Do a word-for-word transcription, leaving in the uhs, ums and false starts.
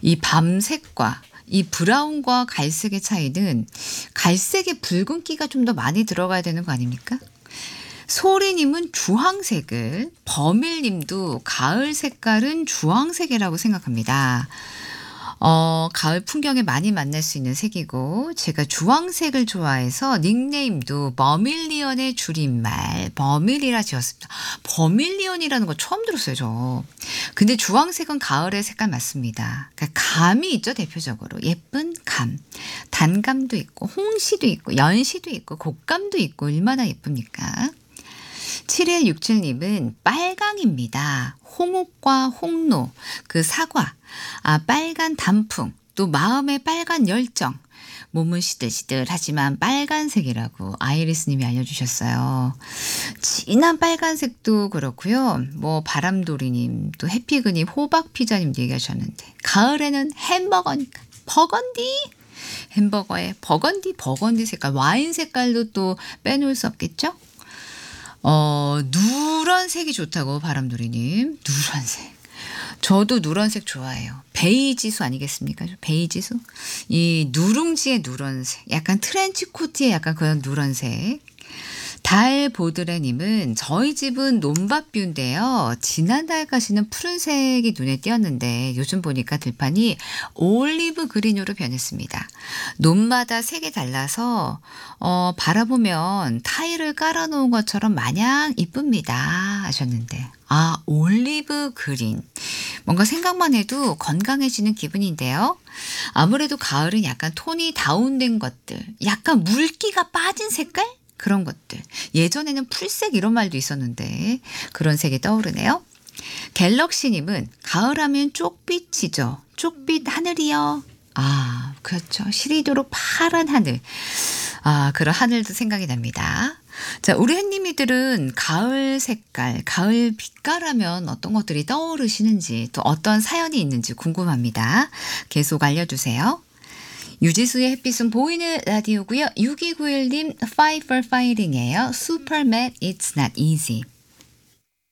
이 밤색과 이 브라운과 갈색의 차이는 갈색에 붉은기가 좀 더 많이 들어가야 되는 거 아닙니까? 소리님은 주황색을, 버밀님도 가을 색깔은 주황색이라고 생각합니다. 어, 가을 풍경에 많이 만날 수 있는 색이고 제가 주황색을 좋아해서 닉네임도 버밀리언의 줄임말 버밀이라 지었습니다. 버밀리언이라는 거 처음 들었어요, 저. 근데 주황색은 가을의 색깔 맞습니다. 그러니까 감이 있죠, 대표적으로. 예쁜 감. 단감도 있고 홍시도 있고 연시도 있고 곶감도 있고 얼마나 예쁩니까? 칠일육칠님은 빨강입니다. 홍옥과 홍로, 그 사과, 아, 빨간 단풍, 또 마음의 빨간 열정. 몸은 시들시들하지만 빨간색이라고 아이리스님이 알려주셨어요. 진한 빨간색도 그렇고요. 뭐 바람돌이님, 또 해피그님, 호박피자님도 얘기하셨는데 가을에는 햄버거니까 버건디. 햄버거에 버건디, 버건디 색깔, 와인 색깔도 또 빼놓을 수 없겠죠? 어, 누런색이 좋다고 바람돌이님. 누런색. 저도 누런색 좋아해요. 베이지수 아니겠습니까? 베이지수? 이 누룽지의 누런색. 약간 트렌치코트의 약간 그런 누런색. 달보드레님은 저희 집은 논밭뷰인데요. 지난달까지는 푸른색이 눈에 띄었는데 요즘 보니까 들판이 올리브 그린으로 변했습니다. 논마다 색이 달라서 어, 바라보면 타일을 깔아놓은 것처럼 마냥 이쁩니다 하셨는데 아 올리브 그린 뭔가 생각만 해도 건강해지는 기분인데요. 아무래도 가을은 약간 톤이 다운된 것들 약간 물기가 빠진 색깔? 그런 것들. 예전에는 풀색 이런 말도 있었는데 그런 색이 떠오르네요. 갤럭시님은 가을하면 쪽빛이죠. 쪽빛 하늘이요. 아 그렇죠. 시리도록 파란 하늘. 아 그런 하늘도 생각이 납니다. 자 우리 햇님이들은 가을 색깔, 가을 빛깔하면 어떤 것들이 떠오르시는지 또 어떤 사연이 있는지 궁금합니다. 계속 알려주세요. 유지수의 햇빛은 보이는 라디오고요. 육이구일님 Fight for Fighting이에요. Superman It's Not Easy.